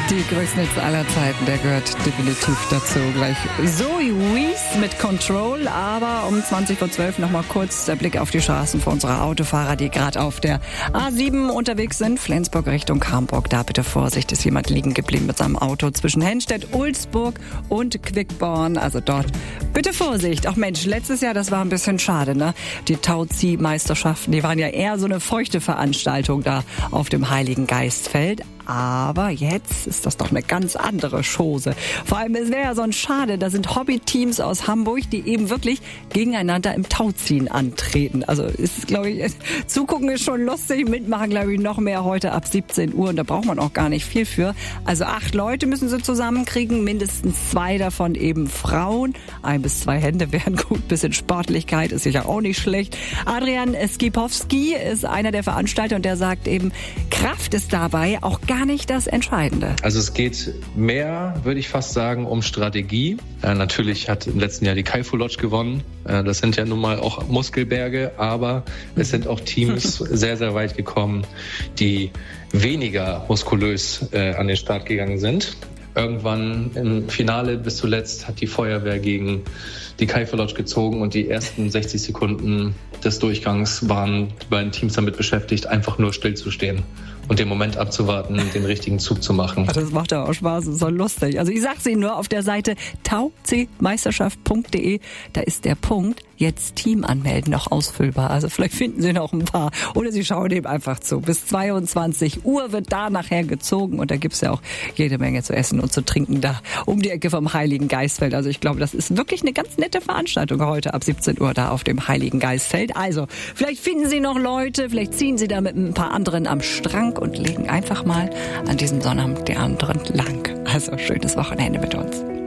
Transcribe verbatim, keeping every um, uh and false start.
Die größten Hits aller Zeiten, der gehört definitiv dazu. Gleich Zoe Wees mit Control, aber um zwanzig vor zwölf nochmal kurz der Blick auf die Straßen für unsere Autofahrer, die gerade auf der A sieben unterwegs sind. Flensburg Richtung Hamburg, da bitte Vorsicht, ist jemand liegen geblieben mit seinem Auto zwischen Henstedt, Ulsburg und Quickborn. Also dort bitte Vorsicht. Ach Mensch, letztes Jahr, das war ein bisschen schade, ne? Die Tauzieh-Meisterschaften, die waren ja eher so eine feuchte Veranstaltung da auf dem Heiligen Geistfeld. Aber jetzt ist das doch eine ganz andere Chose. Vor allem, es wäre ja sonst schade, da sind Hobbyteams aus Hamburg, die eben wirklich gegeneinander im Tauziehen antreten. Also ist, glaube ich, zugucken ist schon lustig, mitmachen, glaube ich, noch mehr heute ab siebzehn Uhr. Und da braucht man auch gar nicht viel für. Also acht Leute müssen sie zusammenkriegen, mindestens zwei davon eben Frauen. Ein bis zwei Hände wären gut, bisschen Sportlichkeit ist sicher auch nicht schlecht. Adrian Skipowski ist einer der Veranstalter und der sagt eben, Kraft ist dabei auch gar nicht das Entscheidende. Also es geht mehr, würde ich fast sagen, um Strategie. Äh, natürlich hat im letzten Jahr die Kaifu Lodge gewonnen. Äh, das sind ja nun mal auch Muskelberge, aber es sind auch Teams sehr, sehr weit gekommen, die weniger muskulös äh, an den Start gegangen sind. Irgendwann im Finale bis zuletzt hat die Feuerwehr gegen die Kaifu Lodge gezogen und die ersten sechzig Sekunden des Durchgangs waren die beiden Teams damit beschäftigt, einfach nur stillzustehen und den Moment abzuwarten, den richtigen Zug zu machen. Ach, das macht ja auch Spaß, das ist doch lustig. Also ich sag's Ihnen nur auf der Seite tauziehmeisterschaft punkt de, da ist der Punkt, jetzt Team anmelden, noch ausfüllbar. Also vielleicht finden Sie noch ein paar oder Sie schauen dem einfach zu. Bis zweiundzwanzig Uhr wird da nachher gezogen und da gibt's ja auch jede Menge zu essen und zu trinken da um die Ecke vom Heiligen Geistfeld. Also ich glaube, das ist wirklich eine ganz nette Veranstaltung heute ab siebzehn Uhr da auf dem Heiligen Geistfeld. Also vielleicht finden Sie noch Leute, vielleicht ziehen Sie da mit ein paar anderen am Strang und legen einfach mal an diesem Sonnabend die anderen lang. Also schönes Wochenende mit uns.